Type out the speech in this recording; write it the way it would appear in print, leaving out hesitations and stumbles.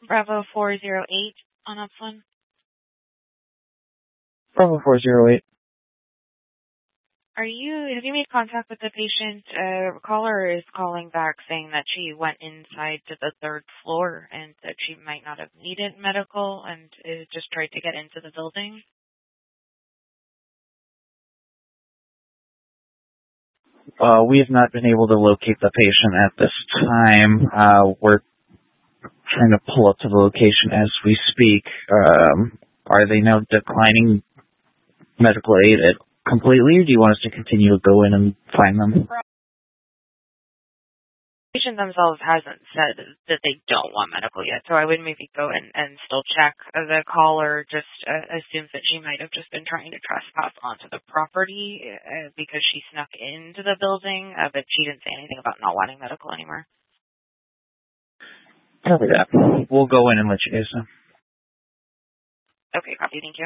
Bravo 408 on Upland. Bravo 408. Have you made contact with the patient? Caller is calling back saying that she went inside to the third floor and that she might not have needed medical and just tried to get into the building. We have not been able to locate the patient at this time. We're trying to pull up to the location as we speak. Are they now declining medical aid completely, or do you want us to continue to go in and find them? The patient themselves hasn't said that they don't want medical yet, so I would maybe go in and still check. The caller just assumes that she might have just been trying to trespass onto the property because she snuck into the building, but she didn't say anything about not wanting medical anymore. Copy that. We'll go in and let you guys know. Okay, copy. Thank you.